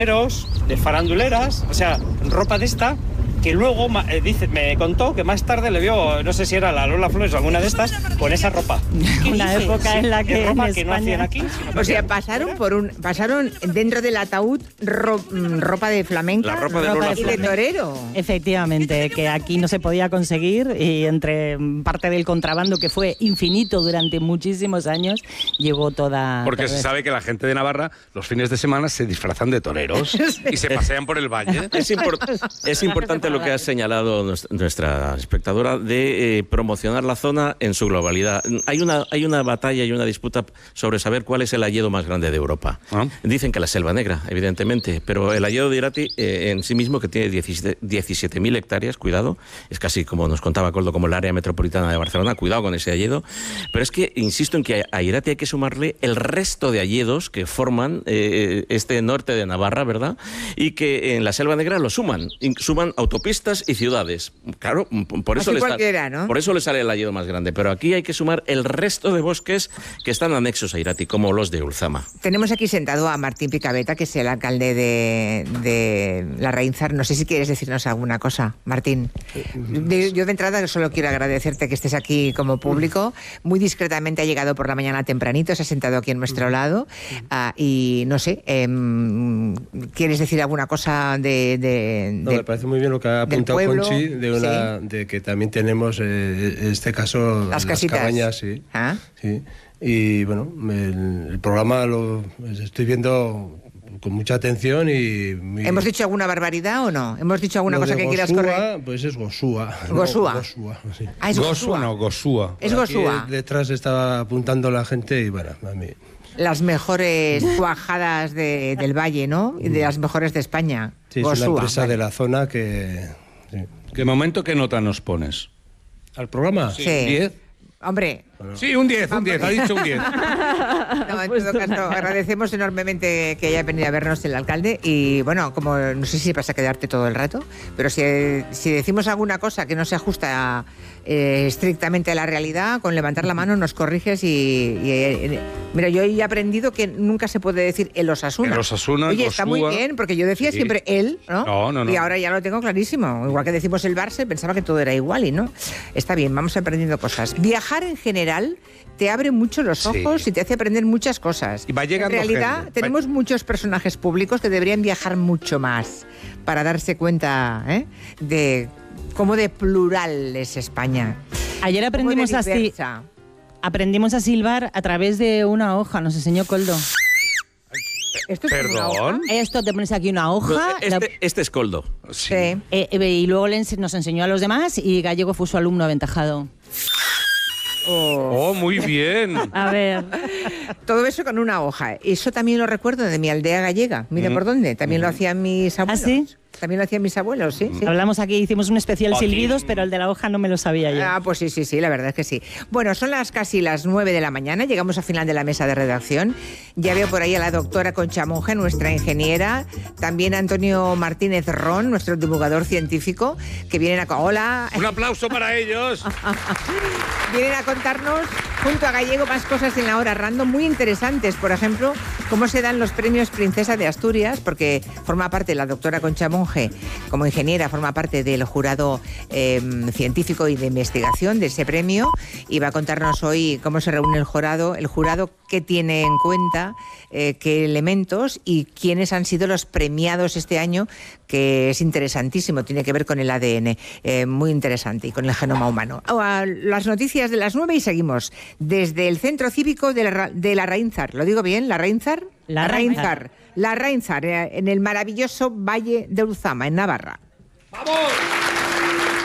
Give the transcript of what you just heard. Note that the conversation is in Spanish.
de faranduleras, o sea, ropa de esta, que luego me contó que más tarde le vio, no sé si era la Lola Flores o alguna de estas, con esa ropa. Una época en la que ropa en que no hacían España... aquí, sino que O sea, hacían pasaron dentro del ataúd ropa de flamenca La ropa de Ropa Lola de y de Flores. torero. Efectivamente, que aquí no se podía conseguir y entre parte del contrabando, que fue infinito durante muchísimos años, llegó toda... Porque toda se sabe que la gente de Navarra los fines de semana se disfrazan de toreros y se pasean por el valle. Es importante lo que ha señalado nuestra espectadora de promocionar la zona en su globalidad. Hay una batalla y una disputa sobre saber cuál es el hayedo más grande de Europa. Dicen que la Selva Negra, evidentemente, pero el hayedo de Irati en sí mismo, que tiene 17.000 hectáreas, cuidado, es casi como nos contaba Coldo, como el área metropolitana de Barcelona, cuidado con ese hayedo, pero es que insisto en que a Irati hay que sumarle el resto de hayedos que forman este norte de Navarra, ¿verdad? Y que en la Selva Negra lo suman autopistas y ciudades. Claro, por eso, ¿no? Por eso le sale el hayedo más grande. Pero aquí hay que sumar el resto de bosques que están anexos a Irati, como los de Ulzama. Tenemos aquí sentado a Martín Picabeta, que es el alcalde de Larraínzar. No sé si quieres decirnos alguna cosa, Martín. Yo de entrada solo quiero agradecerte que estés aquí como público. Muy discretamente ha llegado por la mañana tempranito, se ha sentado aquí a nuestro lado. Y no sé, ¿quieres decir alguna cosa me parece muy bien lo que ha apuntado pueblo? Conchi, de que también tenemos, en este caso, las casitas. Cabañas, sí. Sí. Y bueno, el programa lo estoy viendo con mucha atención y... ¿Hemos dicho alguna barbaridad o no? ¿Hemos dicho alguna cosa que quieras corregir? Pues es Gosúa. ¿Gosúa? Gosúa, sí. Es Gosúa, no, Gosúa. Es Gosúa. Detrás estaba apuntando la gente y bueno, a mí... Las mejores cuajadas del Valle, ¿no? Y de las mejores de España. Sí, es Gosúa, una empresa vale. de la zona que... Sí. ¿Qué momento, qué nota nos pones? ¿Al programa? Sí. 10. Hombre, Sí, un 10, ha dicho un 10. no, en todo caso, agradecemos enormemente que haya venido a vernos el alcalde y bueno, como no sé si vas a quedarte todo el rato, pero si decimos alguna cosa que no se ajusta estrictamente a la realidad, con levantar la mano nos corriges mira, yo he aprendido que nunca se puede decir el Osasuna. El Osasuna, Oye, está muy Gosúa. bien, porque yo decía Sí. siempre él, ¿no? No. Y ahora ya lo tengo clarísimo. Igual que decimos el Barça, pensaba que todo era igual y no. Está bien, vamos aprendiendo cosas. Viajar en general te abre mucho los ojos y te hace aprender muchas cosas. Y va llegando en realidad, gente. tenemos muchos personajes públicos que deberían viajar mucho más para darse cuenta de cómo de plural es España. Ayer aprendimos aprendimos a silbar a través de una hoja, nos enseñó Coldo. ¿Esto es una hoja? ¿Perdón? Esto te pones aquí una hoja... Este es Coldo. Sí. y luego nos enseñó a los demás y Gallego fue su alumno aventajado. Oh, muy bien. A ver. Todo eso con una hoja. Eso también lo recuerdo de mi aldea gallega. Mira por dónde. También lo hacían mis abuelos. ¿Ah, sí? También lo hacían mis abuelos, sí. Hablamos aquí, hicimos un especial silbidos, pero el de la hoja no me lo sabía yo. Pues sí, la verdad es que sí. Bueno, son casi las 9 de la mañana, llegamos al final de la mesa de redacción. Ya veo por ahí a la doctora Concha Monge, nuestra ingeniera, también a Antonio Martínez Ron, nuestro divulgador científico, que vienen a... Hola. Un aplauso para ellos. Vienen a contarnos, junto a Gallego, más cosas en la hora random muy interesantes. Por ejemplo, cómo se dan los premios Princesa de Asturias, porque forma parte la doctora Concha Monge, como ingeniera, forma parte del jurado científico y de investigación de ese premio, y va a contarnos hoy cómo se reúne el jurado, qué tiene en cuenta, qué elementos y quiénes han sido los premiados este año, que es interesantísimo, tiene que ver con el ADN, muy interesante, y con el genoma humano. Las noticias de las 9 y seguimos desde el Centro Cívico de Larraínzar. ¿Lo digo bien? ¿Larraínzar? Larraínzar, en el maravilloso Valle de Ulzama, en Navarra. ¡Vamos!